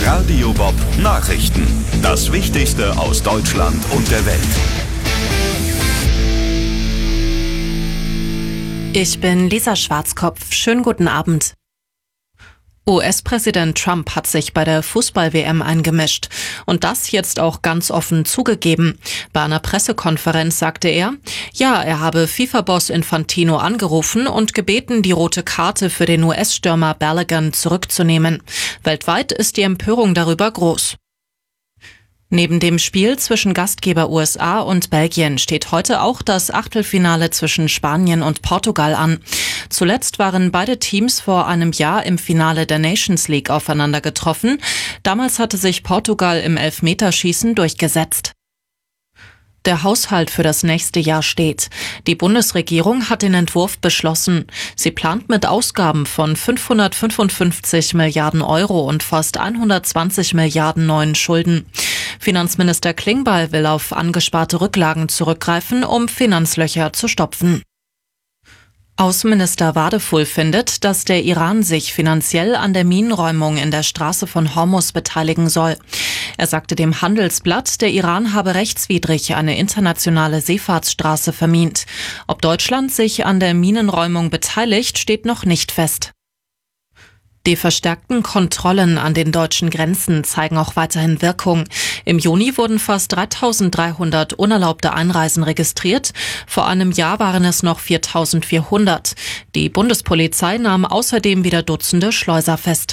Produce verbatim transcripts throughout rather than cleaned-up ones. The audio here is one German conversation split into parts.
Radio Bob Nachrichten. Das Wichtigste aus Deutschland und der Welt. Ich bin Lisa Schwarzkopf. Schönen guten Abend. U S-Präsident Trump hat sich bei der Fußball-W M eingemischt und das jetzt auch ganz offen zugegeben. Bei einer Pressekonferenz sagte er, ja, er habe FIFA-Boss Infantino angerufen und gebeten, die rote Karte für den U S-Stürmer Balogun zurückzunehmen. Weltweit ist die Empörung darüber groß. Neben dem Spiel zwischen Gastgeber U S A und Belgien steht heute auch das Achtelfinale zwischen Spanien und Portugal an. Zuletzt waren beide Teams vor einem Jahr im Finale der Nations League aufeinander getroffen. Damals hatte sich Portugal im Elfmeterschießen durchgesetzt. Der Haushalt für das nächste Jahr steht. Die Bundesregierung hat den Entwurf beschlossen. Sie plant mit Ausgaben von fünfhundertfünfundfünfzig Milliarden Euro und fast hundertzwanzig Milliarden neuen Schulden. Finanzminister Klingbeil will auf angesparte Rücklagen zurückgreifen, um Finanzlöcher zu stopfen. Außenminister Wadefuhl findet, dass der Iran sich finanziell an der Minenräumung in der Straße von Hormuz beteiligen soll. Er sagte dem Handelsblatt, der Iran habe rechtswidrig eine internationale Seefahrtsstraße vermint. Ob Deutschland sich an der Minenräumung beteiligt, steht noch nicht fest. Die verstärkten Kontrollen an den deutschen Grenzen zeigen auch weiterhin Wirkung. Im Juni wurden fast dreitausenddreihundert unerlaubte Einreisen registriert. Vor einem Jahr waren es noch viertausendvierhundert. Die Bundespolizei nahm außerdem wieder Dutzende Schleuser fest.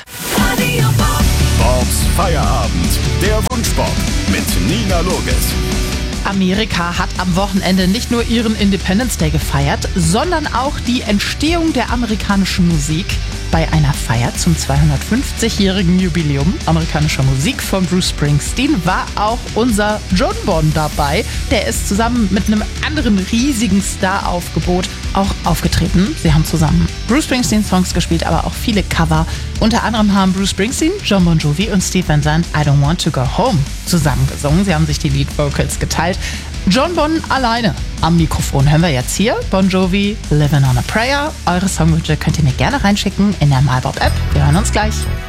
Bobs Feierabend, der Wunschbob mit Nina Loges. Amerika hat am Wochenende nicht nur ihren Independence Day gefeiert, sondern auch die Entstehung der amerikanischen Musik. Bei einer Feier zum zweihundertfünfzigjährigen Jubiläum amerikanischer Musik von Bruce Springsteen war auch unser John Bon dabei. Der ist zusammen mit einem anderen riesigen Star-Aufgebot auch aufgetreten. Sie haben zusammen Bruce Springsteen-Songs gespielt, aber auch viele Cover. Unter anderem haben Bruce Springsteen, Jon Bon Jovi und Steve Van Zandt I Don't Want to Go Home zusammen gesungen. Sie haben sich die Lead-Vocals geteilt. John Bon alleine am Mikrofon hören wir jetzt hier. Bon Jovi, Living on a Prayer. Eure Songwünsche könnt ihr mir gerne reinschicken in der MyBob-App. Wir hören uns gleich.